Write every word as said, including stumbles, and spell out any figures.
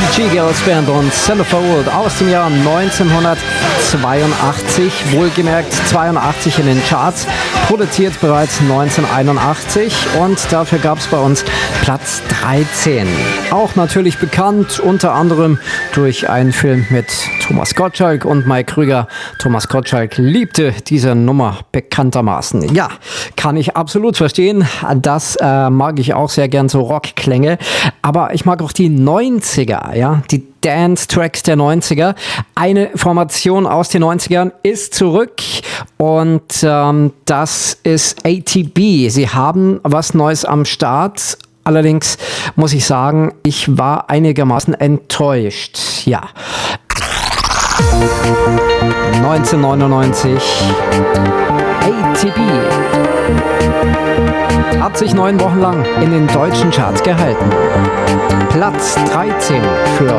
G Girls Band und Centerfold aus dem Jahr neunzehnhundertzweiundachtzig, wohlgemerkt zweiundachtzig in den Charts, produziert bereits neunzehnhunderteinundachtzig und dafür gab es bei uns Platz dreizehn. Auch natürlich bekannt unter anderem durch einen Film mit Thomas Gottschalk und Mike Krüger. Thomas Gottschalk liebte diese Nummer bekanntermaßen. Ja, kann ich absolut verstehen. Das äh, mag ich auch sehr gern, so Rockklänge. Aber ich mag auch die neunziger, ja, die Dance-Tracks der neunziger. Eine Formation aus den neunzigern ist zurück und ähm, das ist A T B. Sie haben was Neues am Start. Allerdings muss ich sagen, ich war einigermaßen enttäuscht. Ja. neunzehnhundertneunundneunzig A T B hat sich neun Wochen lang in den deutschen Charts gehalten. Platz dreizehn für